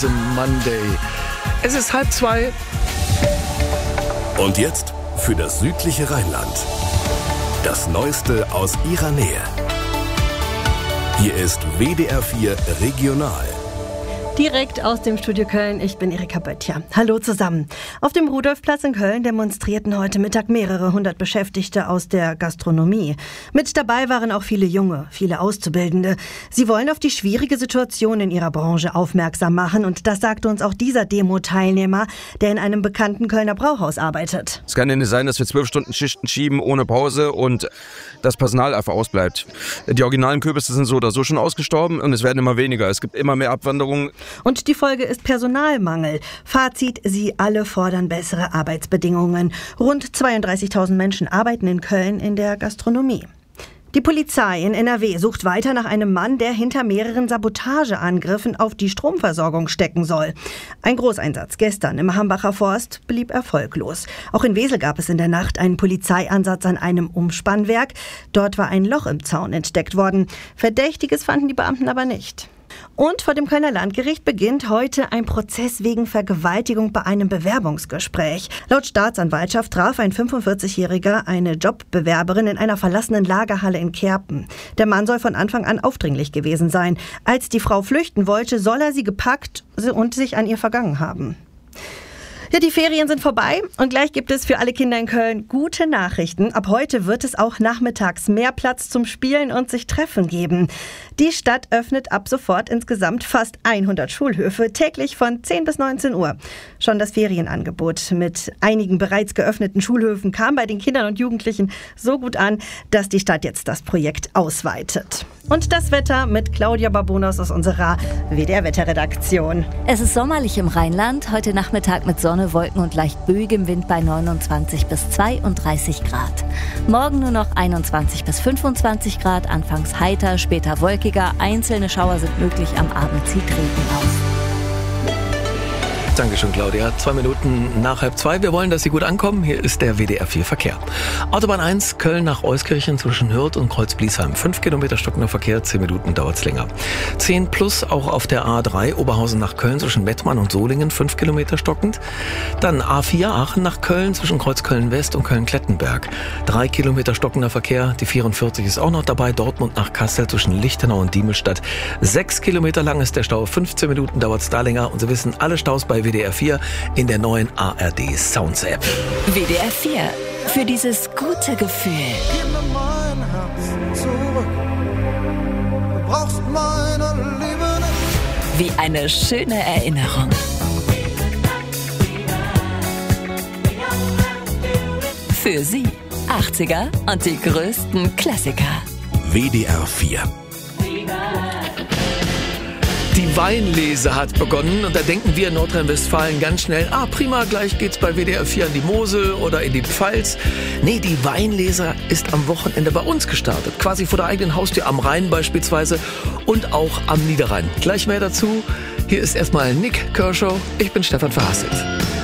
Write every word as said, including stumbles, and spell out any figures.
Monday. Es ist halb zwei. Und jetzt für das südliche Rheinland. Das Neueste aus ihrer Nähe. Hier ist W D R vier Regional. Direkt aus dem Studio Köln, ich bin Erika Böttcher. Hallo zusammen. Auf dem Rudolfplatz in Köln demonstrierten heute Mittag mehrere hundert Beschäftigte aus der Gastronomie. Mit dabei waren auch viele Junge, viele Auszubildende. Sie wollen auf die schwierige Situation in ihrer Branche aufmerksam machen und das sagte uns auch dieser Demo-Teilnehmer, der in einem bekannten Kölner Brauhaus arbeitet. Es kann ja nicht sein, dass wir zwölf Stunden Schichten schieben ohne Pause und das Personal einfach ausbleibt. Die originalen Kürbisse sind so oder so schon ausgestorben und es werden immer weniger. Es gibt immer mehr Abwanderungen. Und die Folge ist Personalmangel. Fazit, sie alle fordern bessere Arbeitsbedingungen. Rund zweiunddreißigtausend Menschen arbeiten in Köln in der Gastronomie. Die Polizei in N R W sucht weiter nach einem Mann, der hinter mehreren Sabotageangriffen auf die Stromversorgung stecken soll. Ein Großeinsatz gestern im Hambacher Forst blieb erfolglos. Auch in Wesel gab es in der Nacht einen Polizeieinsatz an einem Umspannwerk. Dort war ein Loch im Zaun entdeckt worden. Verdächtiges fanden die Beamten aber nicht. Und vor dem Kölner Landgericht beginnt heute ein Prozess wegen Vergewaltigung bei einem Bewerbungsgespräch. Laut Staatsanwaltschaft traf ein fünfundvierzigjähriger eine Jobbewerberin in einer verlassenen Lagerhalle in Kerpen. Der Mann soll von Anfang an aufdringlich gewesen sein. Als die Frau flüchten wollte, soll er sie gepackt und sich an ihr vergangen haben. Ja, die Ferien sind vorbei und gleich gibt es für alle Kinder in Köln gute Nachrichten. Ab heute wird es auch nachmittags mehr Platz zum Spielen und sich treffen geben. Die Stadt öffnet ab sofort insgesamt fast hundert Schulhöfe, täglich von zehn bis neunzehn Uhr. Schon das Ferienangebot mit einigen bereits geöffneten Schulhöfen kam bei den Kindern und Jugendlichen so gut an, dass die Stadt jetzt das Projekt ausweitet. Und das Wetter mit Claudia Barbonos aus unserer W D R-Wetterredaktion. Es ist sommerlich im Rheinland, heute Nachmittag mit Sonne, Wolken und leicht böigem Wind bei neunundzwanzig bis zweiunddreißig Grad. Morgen nur noch einundzwanzig bis fünfundzwanzig Grad, anfangs heiter, später wolkiger. Einzelne Schauer sind möglich, am Abend zieht Regen auf. Dankeschön, Claudia. Zwei Minuten nach halb zwei. Wir wollen, dass Sie gut ankommen. Hier ist der W D R vier Verkehr. Autobahn eins, Köln nach Euskirchen zwischen Hürth und Kreuz-Bliesheim. Fünf Kilometer stockender Verkehr, zehn Minuten dauert's länger. zehn plus auch auf der A drei, Oberhausen nach Köln zwischen Mettmann und Solingen, fünf Kilometer stockend. Dann A vier, Aachen nach Köln zwischen Kreuz Köln-West und Köln-Klettenberg. drei Kilometer stockender Verkehr, die vierundvierzig ist auch noch dabei. Dortmund nach Kassel zwischen Lichtenau und Diemelstadt. sechs Kilometer lang ist der Stau, fünfzehn Minuten dauert's da länger. Und Sie wissen, alle Staus bei W D R vier in der neuen A R D Sounds App. W D R vier. Für dieses gute Gefühl. Gib mir mein Herz zurück. Du brauchst meine Liebe nicht. Wie eine schöne Erinnerung. Für Sie achtziger und die größten Klassiker. W D R vier. Die Weinlese hat begonnen und da denken wir in Nordrhein-Westfalen ganz schnell, ah prima, gleich geht's bei W D R vier an die Mosel oder in die Pfalz. Nee, die Weinlese ist am Wochenende bei uns gestartet, quasi vor der eigenen Haustür am Rhein beispielsweise und auch am Niederrhein. Gleich mehr dazu. Hier ist erstmal Nick Kershaw, ich bin Stefan Verhasselt.